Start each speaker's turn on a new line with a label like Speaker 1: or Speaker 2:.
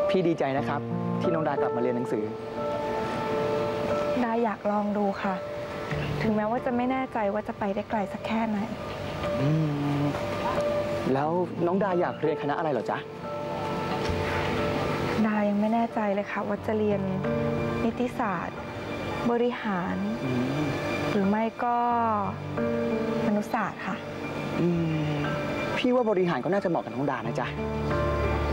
Speaker 1: พี่ดีใจนะครับที่น้องดากลับมาเรียนหนังสือ
Speaker 2: ดาอยากลองดูค่ะถึงแม้ว่าจะไม่แน่ใจว่าจะไปได้ไกลสักแค่ไหน
Speaker 1: แล้วน้องดาอยากเรียนคณะอะไรเหรอจ๊ะ
Speaker 2: ดายังไม่แน่ใจเลยค่ะว่าจะเรียนนิติศาสตร์บริหารหรือไม่ก็มนุษยศาสตร์ค่ะ
Speaker 1: พี่ว่าบริหารก็น่าจะเหมาะกับน้องดานะจ๊ะ